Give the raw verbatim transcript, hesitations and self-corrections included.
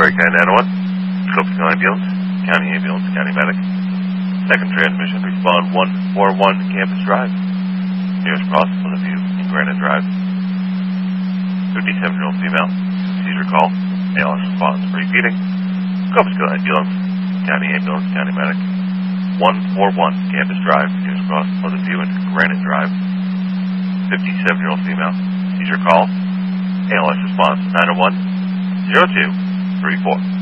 Craig nine nine one, Scopes Ambulance, County Ambulance, County Medic. Second transmission, respond one four one Campus Drive. Nearest cross, Plainview, in Granite Drive. fifty-seven-year-old female, seizure call, A L S response. Repeating, Scopes Ambulance, County Ambulance, County Medic. one four one Campus Drive, nearest cross, Plainview, in Granite Drive. fifty-seven-year-old female, seizure call, A L S response nine oh one, zero two three four.